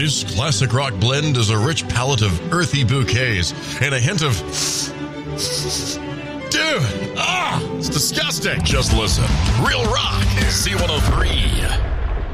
This classic rock blend is a rich palette of earthy bouquets and a hint of... Dude! It's disgusting! Just listen. Real Rock, Z103.